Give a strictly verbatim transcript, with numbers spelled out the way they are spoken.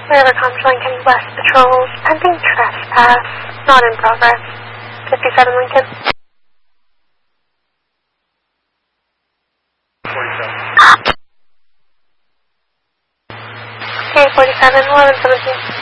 River Constellation County West patrols pending trespass, not in progress. fifty-seven Lincoln. forty-seven. Okay, forty-seven, eleven seventeen.